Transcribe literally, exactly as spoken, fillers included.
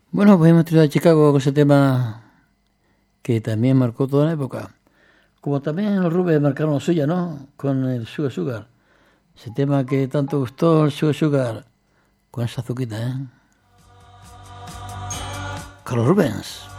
Bueno, pues hemos traído a Chicago con ese tema que también marcó toda la época. Como también los Rubens marcaron la suya, ¿no? Con el Sugar Sugar. Ese tema que tanto gustó, el Sugar Sugar. Con esa azuquita, ¿eh? Carlos Rubens.